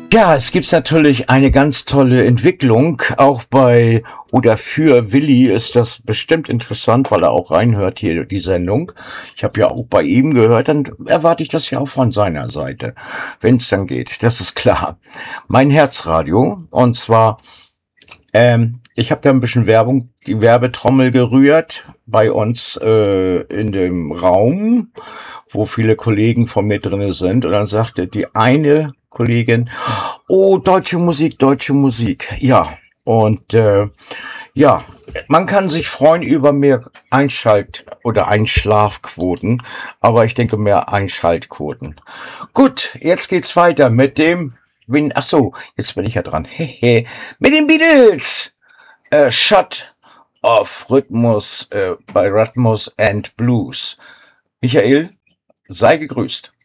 Ja, es gibt natürlich eine ganz tolle Entwicklung. Auch bei oder für Willi ist das bestimmt interessant, weil er auch reinhört hier die Sendung. Ich habe ja auch bei ihm gehört, dann erwarte ich das ja auch von seiner Seite, wenn es dann geht. Das ist klar. Mein Herzradio und zwar ich habe da ein bisschen Werbung, die Werbetrommel gerührt bei uns in dem Raum, wo viele Kollegen von mir drinne sind. Und dann sagte die eine Kollegin, oh, deutsche Musik, deutsche Musik. Ja, und ja, man kann sich freuen über mehr oder Einschlafquoten, aber ich denke mehr Einschaltquoten. Gut, jetzt geht's weiter mit dem, ach so, jetzt bin ich ja dran. Hehe, mit den Beatles. Shot of Rhythmus bei Rhythmus and Blues. Michael, sei gegrüßt.